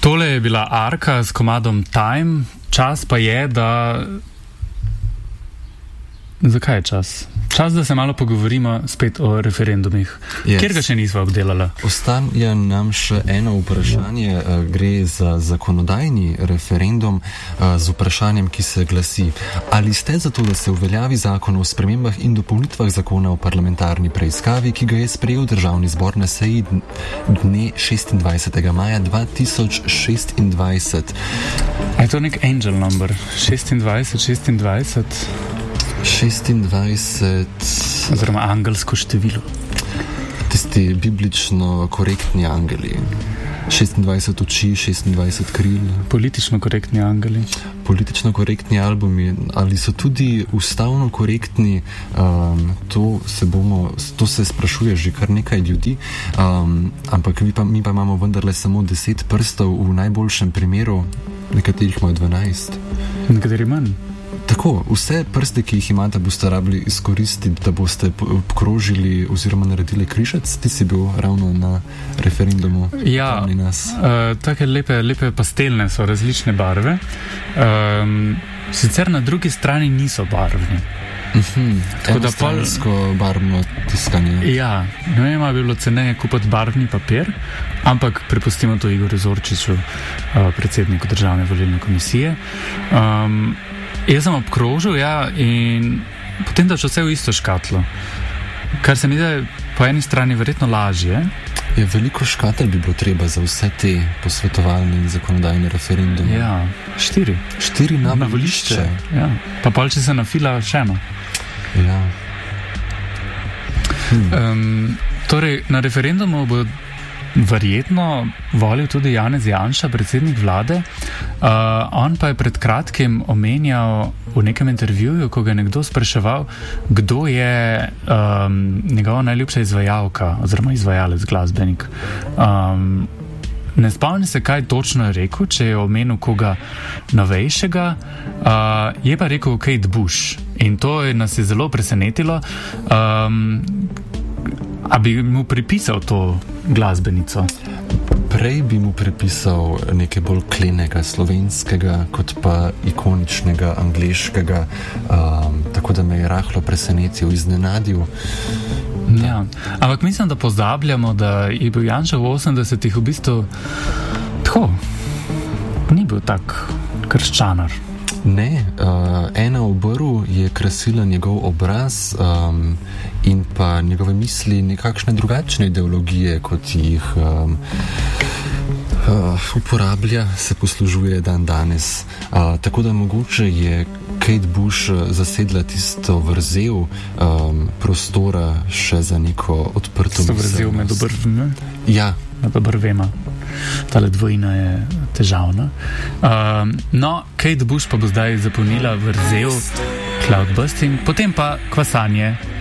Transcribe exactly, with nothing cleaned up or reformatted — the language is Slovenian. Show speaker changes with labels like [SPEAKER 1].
[SPEAKER 1] Tole je bila Arka s komadom Time. Čas pa je, da... Zakaj je čas? Čas, da se malo pogovorimo spet o referendumih. Yes. Kjer ga še nisva obdelala?
[SPEAKER 2] Ostaja nam še eno vprašanje. Gre za zakonodajni referendum z vprašanjem, ki se glasi: ali ste za to, da se uveljavi zakon o spremembah in dopolnitvah zakona o parlamentarni preiskavi, ki ga je sprejel Državni zbor na seji dne šestindvajsetega maja dva tisoč šestindvajset?
[SPEAKER 1] A je to nek angel number? šestindvajset, šestindvajset?
[SPEAKER 2] šestindvajset...
[SPEAKER 1] Oziroma angelsko število.
[SPEAKER 2] Tisti biblično korektni angeli. šestindvajset oči, šestindvajset kril.
[SPEAKER 1] Politično korektni angeli.
[SPEAKER 2] Politično korektni albumi. Ali so tudi ustavno korektni? Um, to se bomo, to se sprašuje že kar nekaj ljudi. Um, ampak mi pa, mi pa imamo vendarle samo deset prstov v najboljšem primeru. Nekaterih imajo dvanajst.
[SPEAKER 1] Nekateri manj.
[SPEAKER 2] Tako, vse prste, ki jih imate, boste rabili izkoristiti, da boste obkrožili oziroma naredili križec. Ti si bil ravno na referendumu.
[SPEAKER 1] Ja, uh, take lepe, lepe pastelne so različne barve. Um, sicer na drugi strani niso barvni.
[SPEAKER 2] Uh-huh. Enostransko pol... barvno tiskanje.
[SPEAKER 1] Ja, ne vem, bi bilo ceneje kupiti barvni papir, ampak prepustimo to Igorju Zorčiču, uh, predsedniku Državne volilne komisije. Um, Jaz sem obkrožil, ja, in potem daš vse v isto škatlo. Kar se mi da po eni strani verjetno lažje.
[SPEAKER 2] Je veliko škatel bi bilo treba za vse te posvetovalne in zakonodajne referendume.
[SPEAKER 1] Ja, štiri.
[SPEAKER 2] Štiri na, na volišče.
[SPEAKER 1] Ja, pa pol, če se nafila še eno.
[SPEAKER 2] Ja.
[SPEAKER 1] Hmm. Um, torej, na referendumu bo verjetno volil tudi Janez Janša, predsednik vlade. Uh, on pa je pred kratkim omenjal v nekem intervjuju, ko ga je nekdo spraševal, kdo je um, njegova najljubša izvajalka oziroma izvajalec, glasbenik. Um, ne spomni se, kaj točno je rekel, če je omenil koga novejšega. Uh, je pa rekel Kate Bush in to je, nas je zelo presenetilo. Um, A bi mu pripisal to glasbenico?
[SPEAKER 2] Prej bi mu pripisal nekaj bolj klenega slovenskega, kot pa ikoničnega angleškega, um, tako da me je rahlo presenetil, iznenadil.
[SPEAKER 1] Ja, ampak mislim, da pozabljamo, da je bil Janša v osemdesetih v bistvu tako, ni bil tak krščanar.
[SPEAKER 2] Ne, uh, ena obrv je krasila njegov obraz um, in pa njegove misli nekakšne drugačne ideologije, kot jih um, uh, uporablja, se poslužuje dan danes. Uh, tako da mogoče je Kate Bush zasedla tisto vrzel um, prostora še za neko odprto miselnost.
[SPEAKER 1] Tisto vrzel med obrvmi?
[SPEAKER 2] Ja.
[SPEAKER 1] Med obrvema. Tale dvojina je težavna. Um, no, Kate Bush pa bo zdaj zapolnila vrzel cloudbusting, potem pa kvasanje